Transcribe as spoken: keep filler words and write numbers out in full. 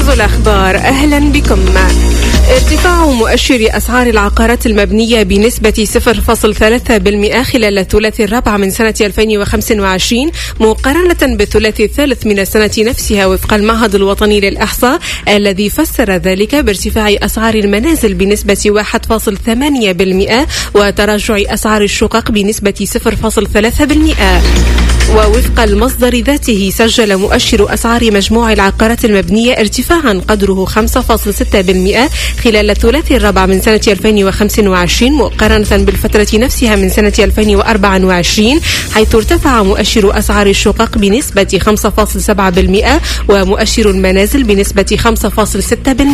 موجز الأخبار، أهلا بكم. ارتفاع مؤشر أسعار العقارات المبنية بنسبة صفر فاصل ثلاثة بالمئة خلال الثلاث الرابع من سنة ألفين وخمسة وعشرين مقارنة بالثلاث الثالث من السنة نفسها، وفق المعهد الوطني للإحصاء الذي فسر ذلك بارتفاع أسعار المنازل بنسبة واحد فاصل ثمانية بالمئة وتراجع أسعار الشقق بنسبة صفر فاصل ثلاثة بالمئة. ووفق المصدر ذاته سجل مؤشر أسعار مجموع العقارات المبنية ارتفاعا قدره خمسة فاصل ستة بالمئة خلال الثلاث الرابع من سنة ألفين وخمسة وعشرين مقارنة بالفترة نفسها من سنة ألفين وأربعة وعشرين، حيث ارتفع مؤشر أسعار الشقق بنسبة خمسة فاصل سبعة بالمئة ومؤشر المنازل بنسبة خمسة فاصل ستة بالمئة.